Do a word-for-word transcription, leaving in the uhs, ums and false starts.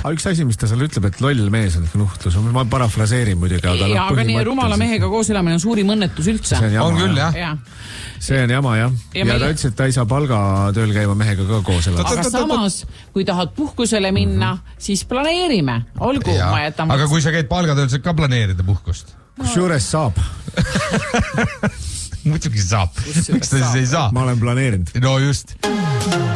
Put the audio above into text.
aga üks asi, mis ta seal ütleb, et loll mees on nuhtlus. Ma parafraseerin muidugi. Aga, ja, aga nii rumala mehega koos elamine on suurim õnnetus üldse. See on jama, on küll, jah. Ja. See on jama, jah. Ja, ja meie... ta ütles, et ta ei saa palga tööl käima mehega ka koos elada. Aga samas, kui tahad puhkusele minna, mm-hmm. siis planeerime. Olgu, ja. ma jätan... Aga kui sa käid palgatööl, saad ka planeerida puhkust? Kusjuures saab. Muidugi saab. Miks ta siis ei saa? Ma olen planeerinud. No just.